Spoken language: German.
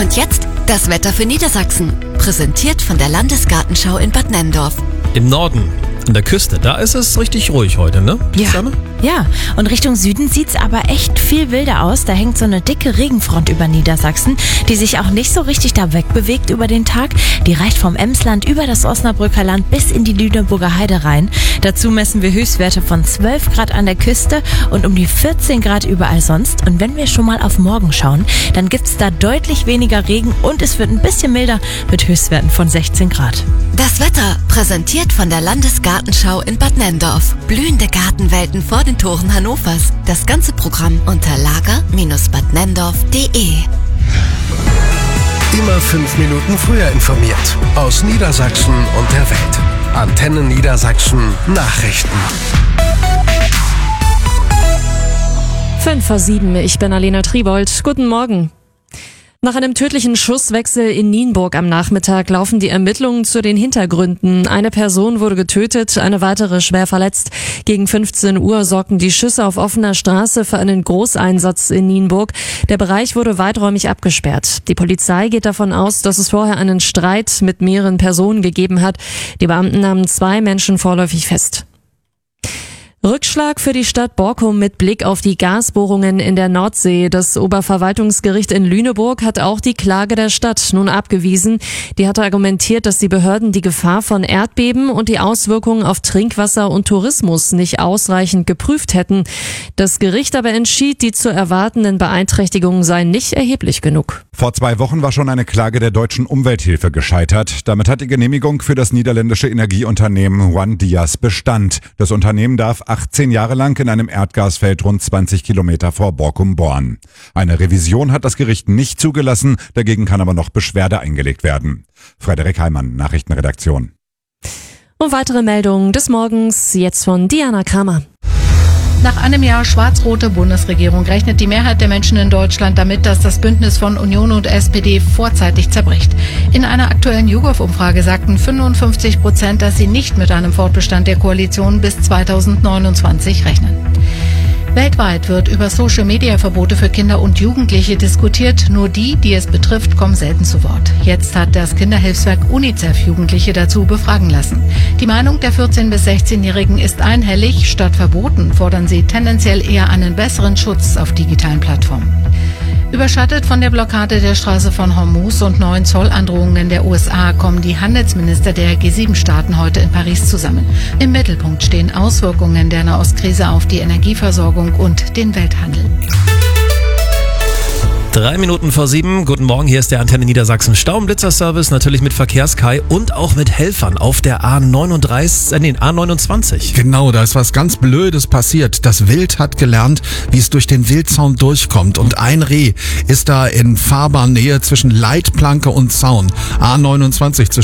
Und jetzt das Wetter für Niedersachsen. Präsentiert von der Landesgartenschau in Bad Nenndorf. Im Norden, an der Küste, da ist es richtig ruhig heute, ne? Ja, und Richtung Süden sieht's aber echt viel wilder aus. Da hängt so eine dicke Regenfront über Niedersachsen, die sich auch nicht so richtig da wegbewegt über den Tag. Die reicht vom Emsland über das Osnabrücker Land bis in die Lüneburger Heide rein. Dazu messen wir Höchstwerte von 12 Grad an der Küste und um die 14 Grad überall sonst. Und wenn wir schon mal auf morgen schauen, dann gibt's da deutlich weniger Regen und es wird ein bisschen milder mit Höchstwerten von 16 Grad. Das Wetter präsentiert von der Landesgartenschau in Bad Nenndorf. Blühende Gartenwelten vor den Toren Hannovers. Das ganze Programm unter lager-badnenndorf.de. Immer 5 Minuten früher informiert. Aus Niedersachsen und der Welt. Antenne Niedersachsen Nachrichten. 5:07, ich bin Alena Triebold. Guten Morgen. Nach einem tödlichen Schusswechsel in Nienburg am Nachmittag laufen die Ermittlungen zu den Hintergründen. Eine Person wurde getötet, eine weitere schwer verletzt. Gegen 15 Uhr sorgten die Schüsse auf offener Straße für einen Großeinsatz in Nienburg. Der Bereich wurde weiträumig abgesperrt. Die Polizei geht davon aus, dass es vorher einen Streit mit mehreren Personen gegeben hat. Die Beamten nahmen 2 Menschen vorläufig fest. Rückschlag für die Stadt Borkum mit Blick auf die Gasbohrungen in der Nordsee. Das Oberverwaltungsgericht in Lüneburg hat auch die Klage der Stadt nun abgewiesen. Die hatte argumentiert, dass die Behörden die Gefahr von Erdbeben und die Auswirkungen auf Trinkwasser und Tourismus nicht ausreichend geprüft hätten. Das Gericht aber entschied, die zu erwartenden Beeinträchtigungen seien nicht erheblich genug. Vor 2 Wochen war schon eine Klage der Deutschen Umwelthilfe gescheitert. Damit hat die Genehmigung für das niederländische Energieunternehmen OneDias Bestand. Das Unternehmen darf 18 Jahre lang in einem Erdgasfeld rund 20 Kilometer vor Borkum bohren. Eine Revision hat das Gericht nicht zugelassen, dagegen kann aber noch Beschwerde eingelegt werden. Frederik Heimann, Nachrichtenredaktion. Und weitere Meldungen des Morgens jetzt von Diana Kramer. Nach einem Jahr schwarz-rote Bundesregierung rechnet die Mehrheit der Menschen in Deutschland damit, dass das Bündnis von Union und SPD vorzeitig zerbricht. In einer aktuellen YouGov-Umfrage sagten 55%, dass sie nicht mit einem Fortbestand der Koalition bis 2029 rechnen. Weltweit wird über Social-Media-Verbote für Kinder und Jugendliche diskutiert. Nur die es betrifft, kommen selten zu Wort. Jetzt hat das Kinderhilfswerk UNICEF Jugendliche dazu befragen lassen. Die Meinung der 14- bis 16-Jährigen ist einhellig. Statt Verboten fordern sie tendenziell eher einen besseren Schutz auf digitalen Plattformen. Überschattet von der Blockade der Straße von Hormuz und neuen Zollandrohungen der USA kommen die Handelsminister der G7-Staaten heute in Paris zusammen. Im Mittelpunkt stehen Auswirkungen der Nahostkrise auf die Energieversorgung und den Welthandel. 7:03. Guten Morgen, hier ist der Antenne Niedersachsen Staublitzer-Service, natürlich mit Verkehrskai und auch mit Helfern auf der A29. Genau, da ist was ganz Blödes passiert. Das Wild hat gelernt, wie es durch den Wildzaun durchkommt. Und ein Reh ist da in Fahrbahnnähe zwischen Leitplanke und Zaun. A29 zwischen